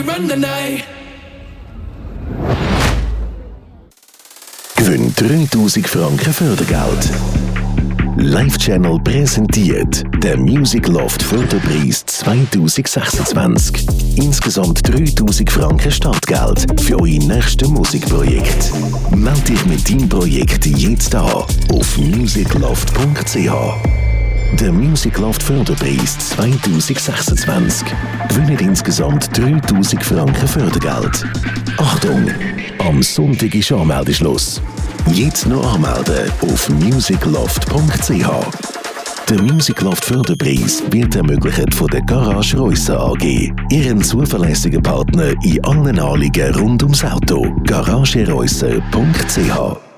Run the night. Gewinn 3000 Franken Fördergeld. Live Channel präsentiert der Music Loft Förderpreis 2026. Insgesamt 3000 Franken Startgeld für euer nächstes Musikprojekt. Meld dich mit deinem Projekt jetzt an auf musicloft.ch. Der Music Loft Förderpreis 2026 gewinnt insgesamt 3000 Franken Fördergeld. Achtung! Am Sonntag ist Anmeldeschluss. Jetzt noch anmelden auf musicloft.ch. Der Music Loft Förderpreis wird ermöglicht von der Garage Reusser AG, ihren zuverlässigen Partner in allen Anliegen rund ums Auto. garagereusser.ch